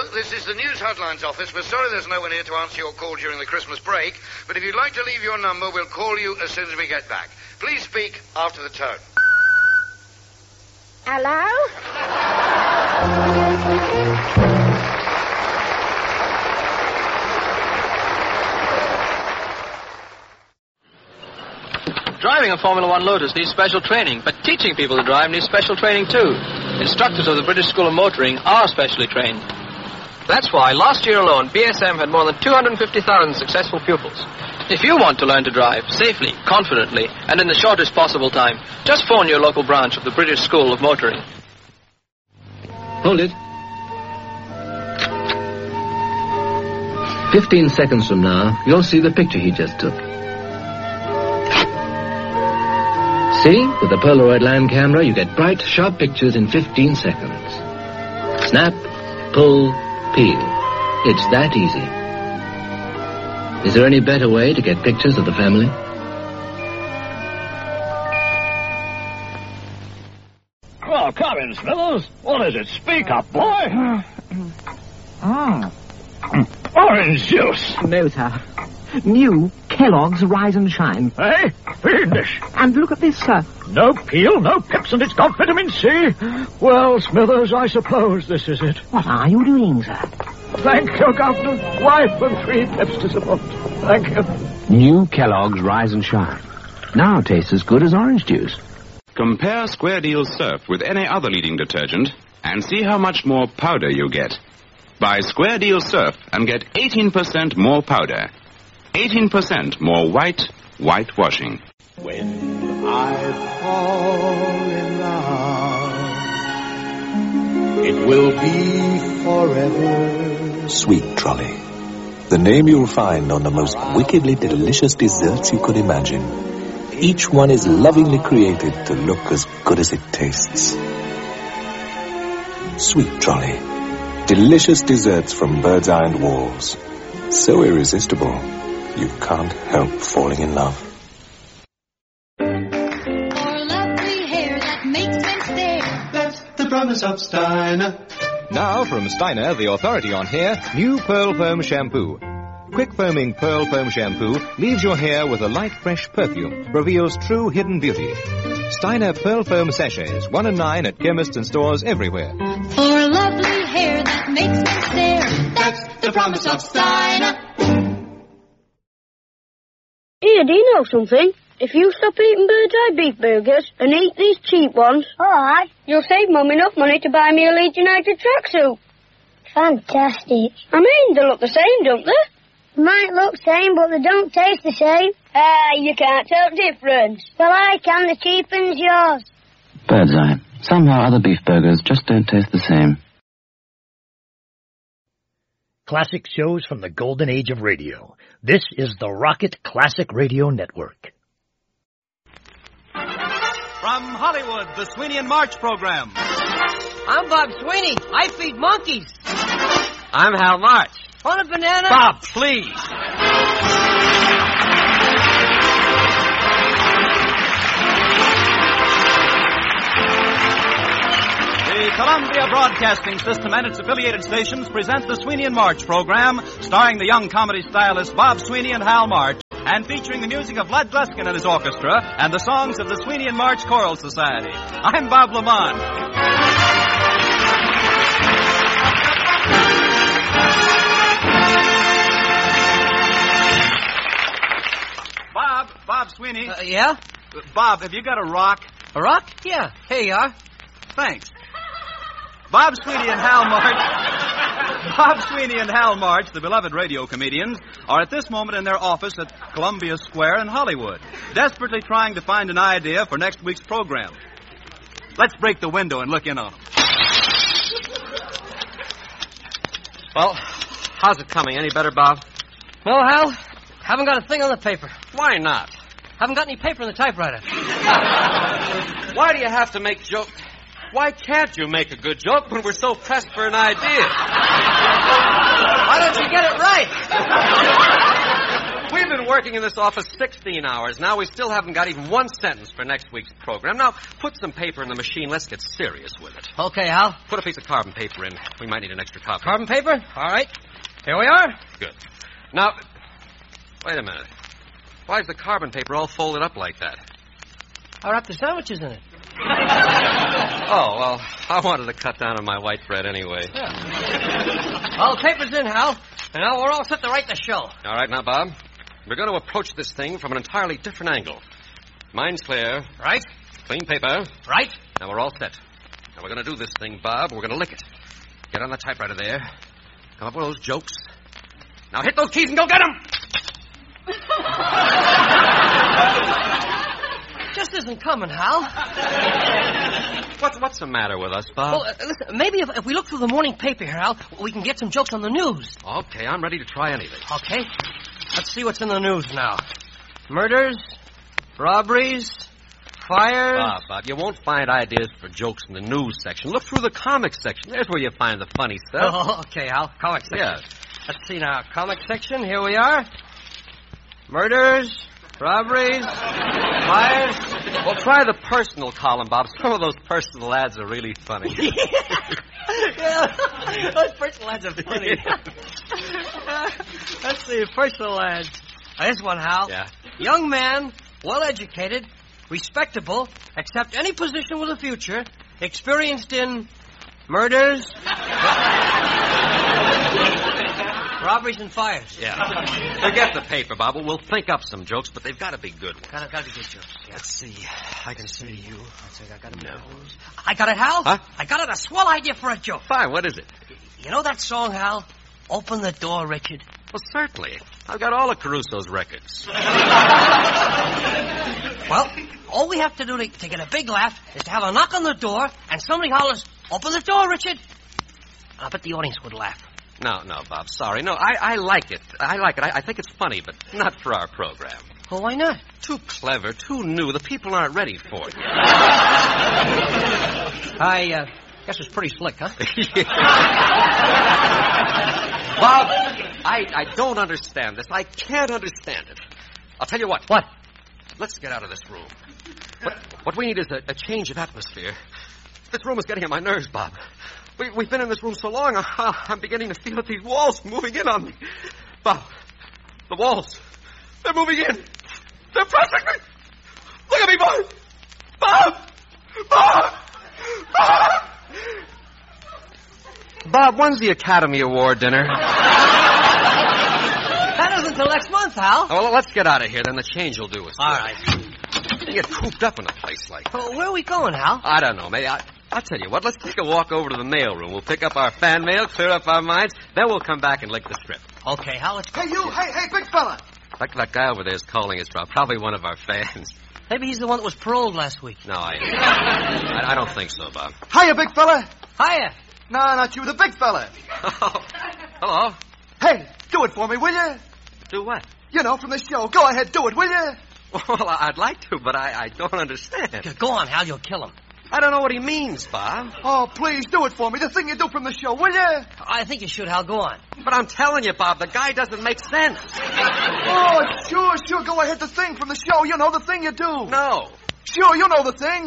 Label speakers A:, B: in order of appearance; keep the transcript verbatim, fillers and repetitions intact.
A: this is the News Headlines office. We're sorry there's no one here to answer your call during the Christmas break, but if you'd like to leave your number, we'll call you as soon as we get back. Please speak after the tone.
B: Hello?
C: Driving a Formula One Lotus needs special training, but teaching people to drive needs special training too. Instructors of the British School of Motoring are specially trained. That's why last year alone, B S M had more than two hundred fifty thousand successful pupils. If you want to learn to drive safely, confidently, and in the shortest possible time, just phone your local branch of the British School of Motoring.
D: Hold it. Fifteen seconds from now, you'll see the picture he just took. See? With the Polaroid land camera, you get bright, sharp pictures in fifteen seconds. Snap, pull, peel. It's that easy. Is there any better way to get pictures of the family?
E: Well, come in, Smithers. What is it? Speak up, boy. Mm. Orange juice.
F: No, sir. New Kellogg's Rise and Shine.
E: Hey, fiendish.
F: And look at this, sir.
E: No peel, no pips, and it's got vitamin C. Well, Smithers, I suppose this is it.
F: What are you doing, sir?
E: Thank you, Governor. Wife and three pips to support. Thank you.
G: New Kellogg's Rise and Shine. Now tastes as good as orange juice.
H: Compare Square Deal Surf with any other leading detergent and see how much more powder you get. Buy Square Deal Surf and get eighteen percent more powder. eighteen percent more white, whitewashing.
I: When I fall in love, it will be forever.
J: Sweet Trolley. The name you'll find on the most wickedly delicious desserts you could imagine. Each one is lovingly created to look as good as it tastes. Sweet Trolley. Delicious desserts from Bird's Eye and Walls. So irresistible, you can't help falling in love.
K: The promise of Steiner.
L: Now from Steiner, the authority on hair, new Pearl Foam Shampoo. Quick foaming Pearl Foam Shampoo leaves your hair with a light, fresh perfume, reveals true hidden beauty. Steiner Pearl Foam Sachets, one and nine at chemists and stores everywhere.
K: For lovely hair that makes me stare, that's the promise of Steiner.
B: Here, do you know something? If you stop eating Bird's Eye beef burgers and eat these cheap ones, alright, you'll save Mum enough money to buy me a Leeds United tracksuit.
M: Fantastic.
B: I mean, they look the same, don't they?
M: Might look same, but they don't taste the same.
B: Ah, you can't tell difference.
M: Well, I can. The cheapen's yours.
G: Bird's Eye. Somehow other beef burgers just don't taste the same.
E: Classic shows from the golden age of radio. This is the Rocket Classic Radio Network.
N: From Hollywood, the Sweeney and March program.
O: I'm Bob Sweeney. I feed monkeys.
N: I'm Hal March.
O: Want a banana?
N: Bob, please. The Columbia Broadcasting System and its affiliated stations present the Sweeney and March program, starring the young comedy stylists Bob Sweeney and Hal March, and featuring the music of Led Gluskin and his orchestra, and the songs of the Sweeney and March Choral Society. I'm Bob Lamont. Bob, Bob Sweeney.
O: Uh, yeah?
N: Uh, Bob, have you got a rock?
O: A rock? Yeah. Here you are.
N: Thanks. Bob Sweeney and Hal March. Bob Sweeney and Hal March, the beloved radio comedians, are at this moment in their office at Columbia Square in Hollywood, desperately trying to find an idea for next week's program. Let's break the window and look in on them.
O: Well, how's it coming? Any better, Bob? Well, Hal, haven't got a thing on the paper.
N: Why not?
O: Haven't got any paper in the typewriter.
N: Why do you have to make jokes? Why can't you make a good joke when we're so pressed for an idea?
O: Why don't you get it right? We've been working in this office sixteen hours. Now we still haven't got even one sentence for next week's program. Now, put some paper in the machine. Let's get serious with it. Okay, Hal. Put a piece of carbon paper in. We might need an extra copy. Carbon paper? All right. Here we are. Good. Now, wait a minute. Why is the carbon paper all folded up like that? I wrapped the sandwiches in it. Oh, well, I wanted to cut down on my white bread anyway. Yeah. Well, the paper's in, Hal. And now we're all set to write the show. All right, now, Bob. We're going to approach this thing from an entirely different angle. Mind's clear. Right. Clean paper. Right. Now we're all set. Now we're going to do this thing, Bob. We're going to lick it. Get on the typewriter there. Come up with those jokes. Now hit those keys and go get them! Just isn't coming, Hal. What's, what's the matter with us, Bob? Well, uh, listen, maybe if, if we look through the morning paper here, Hal, we can get some jokes on the news. Okay, I'm ready to try anything. Okay. Let's see what's in the news now. Murders, robberies, fires... Bob, Bob, you won't find ideas for jokes in the news section. Look through the comics section. There's where you find the funny stuff. Oh, okay, Hal. Comic section. Yeah. Let's see now. Comic section, here we are. Murders, robberies, fires. Well, try the personal column, Bob. Some of those personal ads are really funny. Yeah, those personal ads are funny. uh, let's see, personal ads. Oh, this one, Hal. Yeah. Young man, well-educated, respectable, accept any position with a future, experienced in murders, robberies, and fires. Yeah. Forget the paper, Bob. We'll think up some jokes, but they've got to be good ones. Gotta, gotta be good jokes. Yeah. Let's see. I can see you. Let's see. I got no. I got it, Hal. Huh? I got it. A swell idea for a joke. Fine. What is it? You know that song, Hal? Open the door, Richard. Well, certainly. I've got all of Caruso's records. Well, all we have to do to, to get a big laugh is to have a knock on the door, and somebody hollers, "Open the door, Richard." I bet the audience would laugh. No, no, Bob, sorry. No, I, I like it. I like it. I, I think it's funny, but not for our program. Well, why not? Too clever, too new. The people aren't ready for it. I uh, guess it's pretty slick, huh? Bob, I, I don't understand this. I can't understand it. I'll tell you what. What? Let's get out of this room. What, what we need is a, a change of atmosphere. This room is getting on my nerves, Bob. We, we've been in this room so long, I, I'm beginning to feel that these walls moving in on me. Bob, the walls, they're moving in. They're pressing me. Look at me, Bob. Bob! Bob! Bob! Bob, when's the Academy Award dinner? That isn't until next month, Hal. Oh, well, let's get out of here, then the change will do us. All right. You get cooped up in a place like that. Well, where are we going, Hal? I don't know. Maybe I... I'll tell you what, let's take a walk over to the mail room. We'll pick up our fan mail, clear up our minds, then we'll come back and lick the strip. Okay, Hal, let's go.
P: Hey, you! Hey, hey, big fella!
O: Like that guy over there is calling us, Rob. Probably one of our fans. Maybe he's the one that was paroled last week. No, I... I, I don't think so, Bob.
P: Hiya, big fella!
O: Hiya!
P: No, not you, the big fella.
O: Oh, hello.
P: Hey, do it for me, will you?
O: Do what?
P: You know, from the show. Go ahead, do it, will you?
O: Well, I'd like to, but I, I don't understand. Go on, Hal, you'll kill him. I don't know what he means, Bob.
P: Oh, please, do it for me. The thing you do from the show, will you?
O: I think you should, Hal. Go on. But I'm telling you, Bob, the guy doesn't make sense.
P: Oh, sure, sure. Go ahead. The thing from the show. You know, the thing you do.
O: No.
P: Sure, you know the thing.